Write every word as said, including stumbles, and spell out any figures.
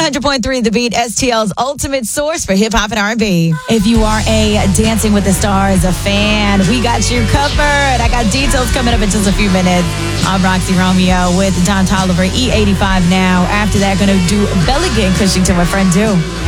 hundred point three The Beat, S T L's ultimate source for hip-hop and R and B. If you are a Dancing with the Stars a fan, we got you covered. I got details coming up in just a few minutes. I'm Roxy Romeo with Don Toliver, E eighty-five now. After that, going to do Belly Gang Cushington with Friend Do.